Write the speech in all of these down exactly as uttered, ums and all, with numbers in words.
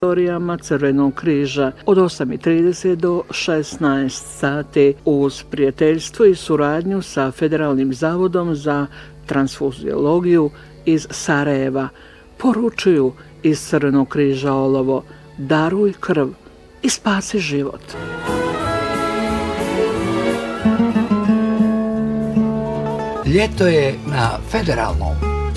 teritorijama Crvenog križa od osam i trideset do šesnaest sati uz prijateljstvo i suradnju sa Federalnim zavodom za transfuziologiju iz Sarajeva. Poručuju iz Crvenog križa olovo: daruj krv i spasi život. Ljeto je na Federalnom.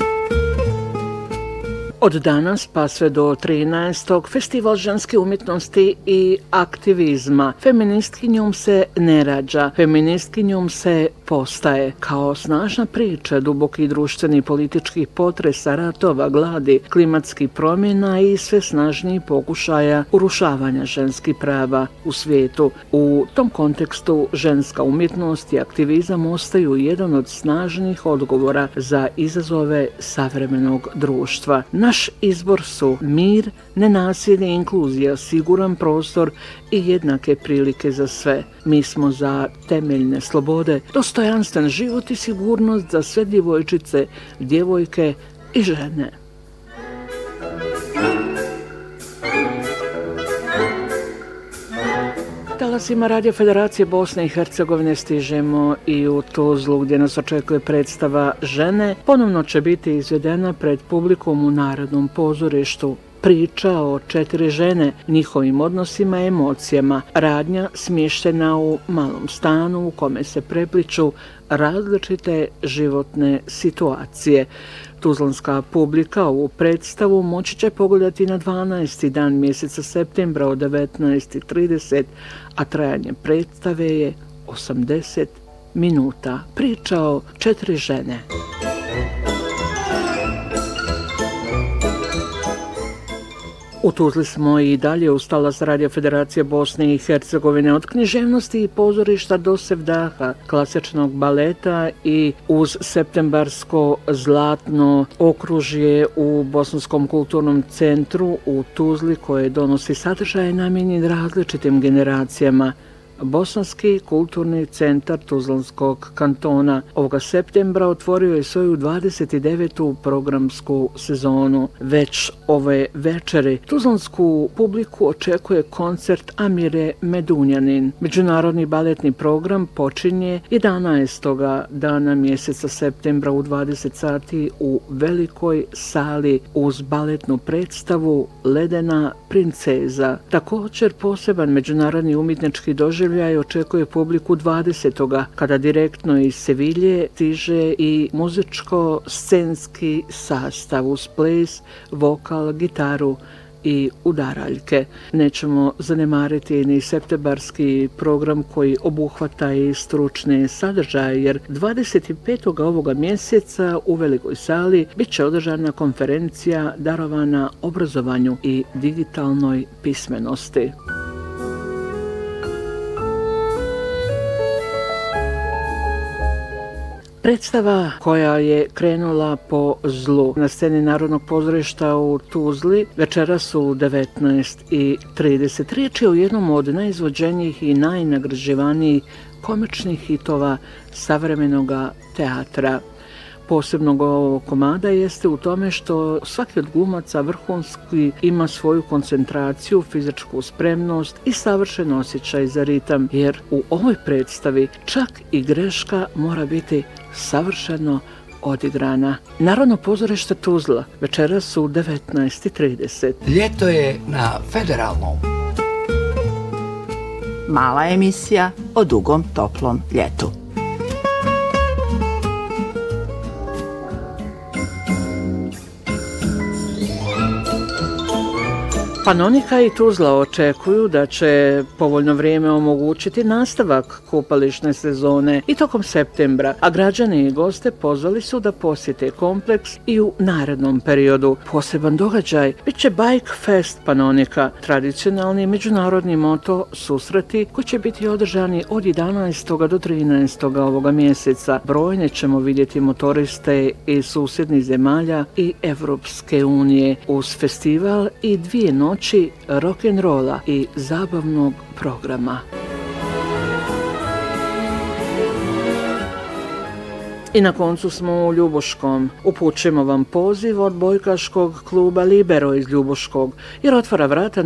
Od danas pa sve do trinaestog Festival ženske umjetnosti i aktivizma. Feministkinjom se ne rađa, feministkinjom se postaje. Kao snažna priča dubokih društvenih i političkih potresa, ratova, gladi, klimatskih promjena i sve snažnijih pokušaja urušavanja ženskih prava u svijetu. U tom kontekstu ženska umjetnost i aktivizam ostaju jedan od snažnih odgovora za izazove savremenog društva. Naš izbor su mir, nenasilje, inkluzija, siguran prostor i jednake prilike za sve. Mi smo za temeljne slobode, dostojanstven život i sigurnost za sve djevojčice, djevojke i žene. Talasima Radio Federacije Bosne i Hercegovine stižemo i u Tuzlu, gdje nas očekuje predstava Žene. Ponovno će biti izvedena pred publikom u Narodnom pozorištu. Priča o četiri žene, njihovim odnosima i emocijama. Radnja smještena u malom stanu u kome se prepliču različite životne situacije. Tuzlanska publika ovu predstavu moći će pogledati na dvanaesti dan mjeseca septembra od devetnaest i trideset, a trajanje predstave je osamdeset minuta. Priča o četiri žene. U Tuzli smo i dalje uz talas Radio Federacije Bosne i Hercegovine, od književnosti i pozorišta do sevdaha, klasičnog baleta i uz septembarsko zlatno okružje u Bosanskom kulturnom centru u Tuzli, koje donosi sadržaje namijenjen različitim generacijama. Bosanski kulturni centar Tuzlanskog kantona ovoga septembra otvorio je svoju dvadeset devetu programsku sezonu. Već ove večeri tuzlansku publiku očekuje koncert Amire Medunjanin. Međunarodni baletni program počinje jedanaestog dana mjeseca septembra u dvadeset sati u velikoj sali uz baletnu predstavu Ledena princeza. Također poseban međunarodni umjetnički doživljaj očekuje publiku dvadesetoga kada direktno iz Sevilje stiže i muzičko-scenski sastav uz ples, vokal, gitaru i udaraljke. Nećemo zanemariti ni septembarski program koji obuhvata i stručne sadržaje, jer dvadeset petog ovoga mjeseca u Velikoj sali bit će održana konferencija darovana obrazovanju i digitalnoj pismenosti. Predstava koja je krenula po zlu na sceni Narodnog pozorišta u Tuzli večeras u devetnaest i trideset. Riječ je o jednom od najizvođenijih i najnagrađivanijih komičnih hitova savremenog teatra. Posebnog ovog komada jeste u tome što svaki od glumaca vrhunski ima svoju koncentraciju, fizičku spremnost i savršen osjećaj za ritam, jer u ovoj predstavi čak i greška mora biti savršeno odigrana. Narodno pozorište Tuzla večeras u devetnaest i trideset. Ljeto je na Federalnom. Mala emisija o dugom toplom ljetu. Panonika i Tuzla očekuju da će povoljno vrijeme omogućiti nastavak kupališne sezone i tokom septembra, a građani i goste pozvali su da posjete kompleks i u narednom periodu. Poseban događaj bit će Bike Fest Panonika, tradicionalni međunarodni moto susreti koji će biti održani od jedanaestog do trinaestog ovoga mjeseca. Brojne ćemo vidjeti motoriste iz susjednih zemalja i Evropske unije uz festival i dvije noći rock'n'rolla i zabavnog programa. I na koncu smo u Ljubuškom. Upućujemo vam poziv od bojkaškog kluba Libero iz Ljubuškog, jer otvara vrata